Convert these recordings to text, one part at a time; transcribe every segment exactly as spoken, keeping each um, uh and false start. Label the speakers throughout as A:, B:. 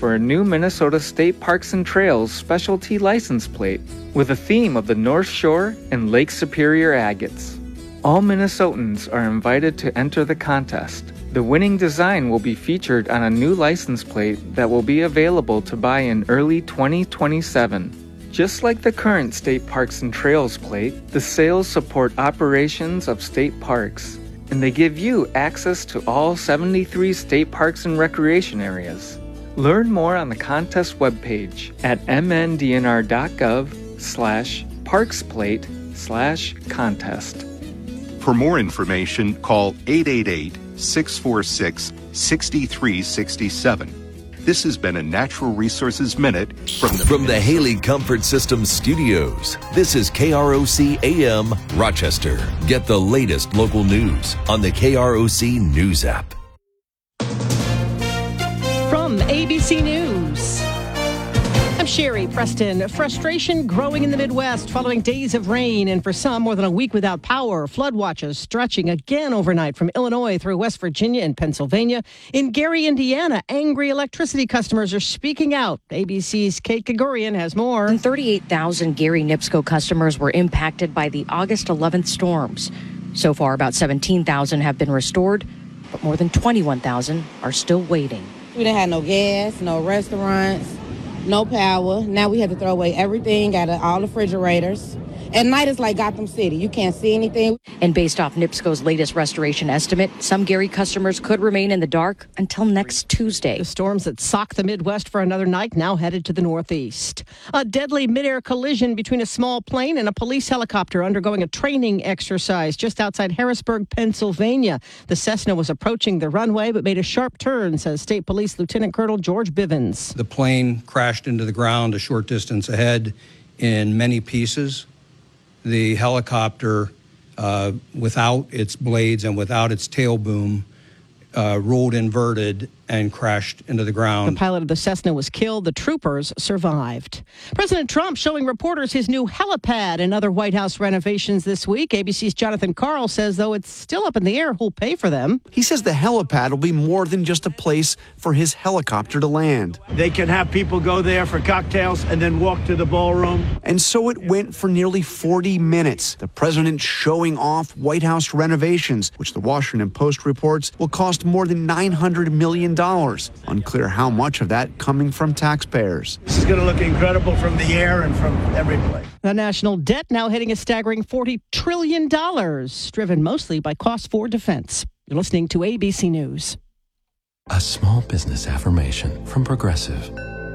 A: for a new Minnesota State Parks and Trails specialty license plate with a theme of the North Shore and Lake Superior agates. All Minnesotans are invited to enter the contest. The winning design will be featured on a new license plate that will be available to buy in early twenty twenty-seven. Just like the current State Parks and Trails plate, the sales support operations of state parks, and they give you access to all seventy-three state parks and recreation areas. Learn more on the contest webpage at mndnr.gov slash parksplate slash contest.
B: For more information, call eight eight eight, six four six, six three six seven. This has been a Natural Resources Minute from the,
C: from the Haley Comfort Systems Studios. This is K R O C A M Rochester. Get the latest local news on the K R O C News app.
D: From A B C News, I'm Sherry Preston. Frustration growing in the Midwest following days of rain, and for some, more than a week without power. Flood watches stretching again overnight from Illinois through West Virginia and Pennsylvania. In Gary, Indiana, angry electricity customers are speaking out. A B C's Kate Gagurian has more.
E: thirty-eight thousand Gary NIPSCO customers were impacted by the August eleventh storms. So far, about seventeen thousand have been restored, but more than twenty-one thousand are still waiting.
F: We didn't have no gas, no restaurants, no power. Now we have to throw away everything, got all the refrigerators. At night, it's like Gotham City. You can't see anything.
E: And based off NIPSCO's latest restoration estimate, some Gary customers could remain in the dark until next Tuesday.
D: The storms that socked the Midwest for another night now headed to the Northeast. A deadly midair collision between a small plane and a police helicopter undergoing a training exercise just outside Harrisburg, Pennsylvania. The Cessna was approaching the runway but made a sharp turn, says State Police Lieutenant Colonel George Bivens.
G: The plane crashed into the ground a short distance ahead in many pieces. The helicopter, uh, without its blades and without its tail boom, uh, rolled inverted and crashed into the ground.
D: The pilot of the Cessna was killed. The troopers survived. President Trump showing reporters his new helipad and other White House renovations this week. A B C's Jonathan Karl says, though it's still up in the air who'll pay for them.
H: He says the helipad will be more than just a place for his helicopter to land.
I: They can have people go there for cocktails and then walk to the ballroom.
H: And so it went for nearly forty minutes. The president showing off White House renovations, which the Washington Post reports will cost more than nine hundred million dollars. Unclear how much of that coming from taxpayers.
I: This is going to look incredible from the air and from every place.
D: The national debt now hitting a staggering forty trillion dollars, driven mostly by costs for defense. You're listening to A B C News.
J: A small business affirmation from Progressive.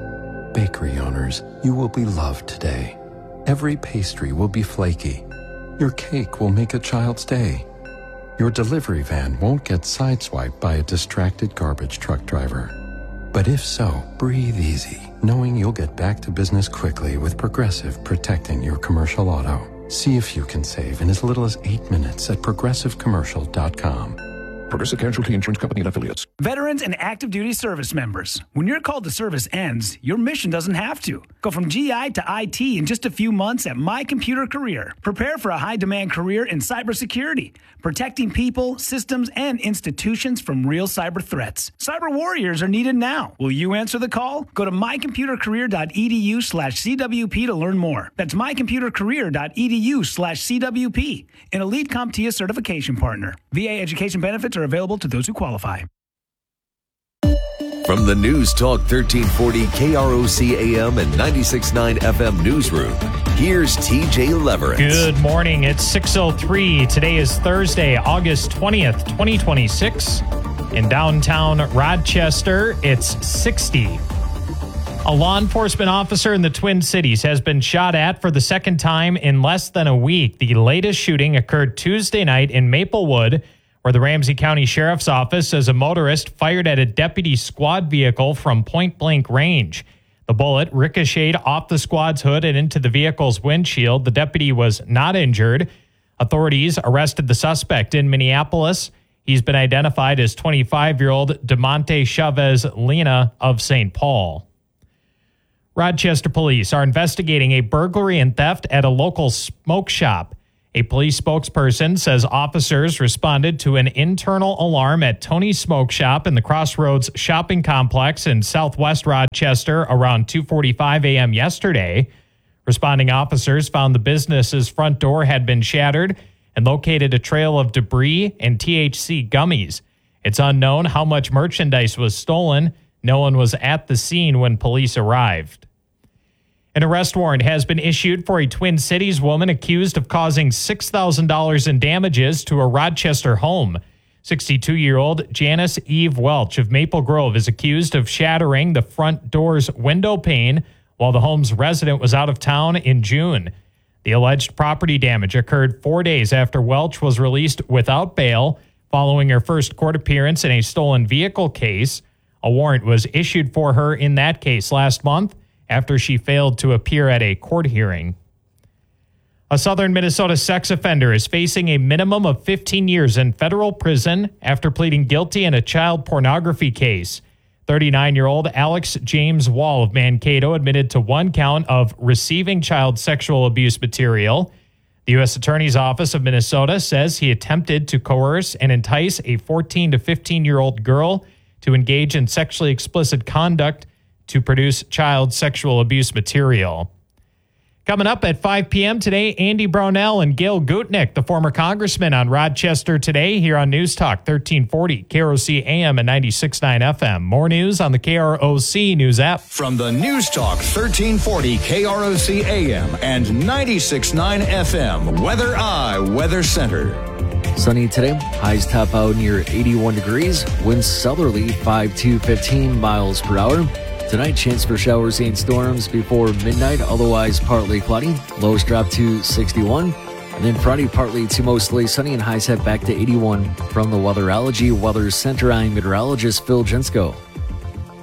J: Bakery owners, you will be loved today. Every pastry will be flaky. Your cake will make a child's day. Your delivery van won't get sideswiped by a distracted garbage truck driver. But if so, breathe easy, knowing you'll get back to business quickly with Progressive protecting your commercial auto. See if you can save in as little as eight minutes at progressive commercial dot com.
K: Progressive Casualty Insurance Company and Affiliates.
L: Veterans and active duty service members, when your call to service ends, your mission doesn't have to. Go from G I to I T in just a few months at My Computer Career. Prepare for a high-demand career in cybersecurity, protecting people, systems, and institutions from real cyber threats. Cyber warriors are needed now. Will you answer the call? Go to mycomputercareer.edu slash CWP to learn more. That's mycomputercareer.edu slash CWP, an elite CompTIA certification partner. V A education benefits are available to those who qualify.
C: From the News Talk thirteen forty K R O C A M and ninety-six point nine F M newsroom, here's T J Leverett.
M: Good morning. It's six oh three. Today is Thursday, August twentieth, twenty twenty-six. In downtown Rochester, it's sixty. A law enforcement officer in the Twin Cities has been shot at for the second time in less than a week. The latest shooting occurred Tuesday night in Maplewood, where the Ramsey County Sheriff's Office says a motorist fired at a deputy squad vehicle from point-blank range. The bullet ricocheted off the squad's hood and into the vehicle's windshield. The deputy was not injured. Authorities arrested the suspect in Minneapolis. He's been identified as twenty-five-year-old DeMonte Chavez Lena of Saint Paul. Rochester police are investigating a burglary and theft at a local smoke shop. A police spokesperson says officers responded to an internal alarm at Tony's Smoke Shop in the Crossroads Shopping Complex in southwest Rochester around two forty-five a.m. yesterday. Responding officers found the business's front door had been shattered and located a trail of debris and T H C gummies. It's unknown how much merchandise was stolen. No one was at the scene when police arrived. An arrest warrant has been issued for a Twin Cities woman accused of causing six thousand dollars in damages to a Rochester home. sixty-two-year-old Janice Eve Welch of Maple Grove is accused of shattering the front door's window pane while the home's resident was out of town in June. The alleged property damage occurred four days after Welch was released without bail following her first court appearance in a stolen vehicle case. A warrant was issued for her in that case last month after she failed to appear at a court hearing. A southern Minnesota sex offender is facing a minimum of fifteen years in federal prison after pleading guilty in a child pornography case. thirty-nine-year-old Alex James Wall of Mankato admitted to one count of receiving child sexual abuse material. The U S Attorney's Office of Minnesota says he attempted to coerce and entice a fourteen to fifteen-year-old girl to engage in sexually explicit conduct to produce child sexual abuse material. Coming up at five p.m. today, Andy Brownell and Gail Gutnick, the former congressman, on Rochester Today here on News Talk thirteen forty, K R O C A M and ninety-six point nine F M. More news on the K R O C News app.
N: From the News Talk thirteen forty, K R O C A M and ninety-six point nine F M, Weather Eye Weather Center.
O: Sunny today, highs top out near eighty-one degrees, winds southerly five to fifteen miles per hour. Tonight, chance for showers and storms before midnight, otherwise partly cloudy. Lows drop to sixty-one. And then Friday, partly to mostly sunny and highs head back to eighty-one. From the Weatherology Weather Center, I'm meteorologist Phil Jensko.